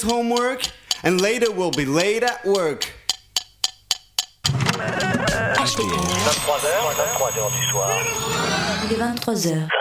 homework and later we'll be late at work. HPR. 23h du soir. Il est 23h.